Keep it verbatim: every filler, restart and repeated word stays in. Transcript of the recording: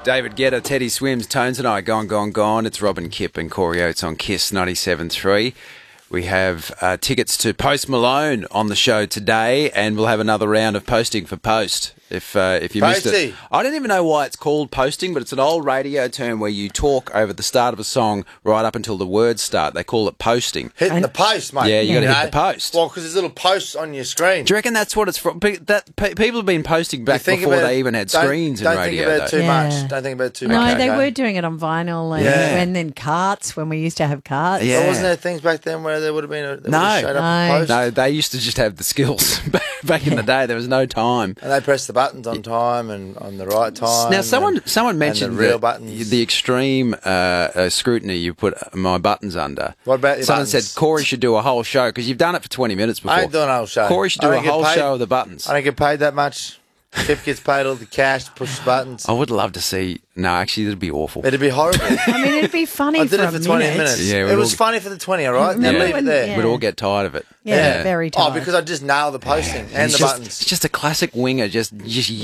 David Guetta, Teddy Swims, Tones and I, Gone, Gone, Gone. It's Robin Kipp and Corey Oates on Kiss ninety-seven point three. We have uh, tickets to Post Malone on the show today, and we'll have another round of posting for Post. If uh, if you Posty. missed it, I don't even know why it's called posting, but it's an old radio term where you talk over the start of a song right up until the words start. They call it posting. Hitting the post, mate. Yeah, you got to know? hit the post. Well, because there's little posts on your screen. Do you reckon that's what it's from? Pe- That pe- people have been posting back think before about they it- even had don't- screens don't in radio. Don't think about it though. too Yeah. much. Don't think about it too No, much. they okay? were doing it on vinyl and, Yeah. and then carts when we used to have carts. Yeah. So wasn't there things back then where there would have been a they No. would have showed up a No. post? No, they used to just have the skills. Back in the day, there was no time. And they press the buttons on time and on the right time. Now, someone and, someone mentioned and the real the, buttons. the extreme uh, uh, scrutiny you put my buttons under. What about your Someone buttons? said Corey should do a whole show because you've done it for twenty minutes before. I ain't doing a whole show. Corey should I do a don't get whole paid- show of the buttons. I don't get paid that much. Kip gets paid all the cash to push the buttons. I would love to see. No, actually, it'd be awful. It'd be horrible. I mean, it'd be funny I did for it a for twenty minute. minutes. Yeah, we'd it was all- funny for the twenty, all right? Now Yeah. leave it there. Yeah. We'd all get tired of it. Yeah, very Oh, tired. because I just nailed the posting and It's the just, buttons. it's just a classic winger, just just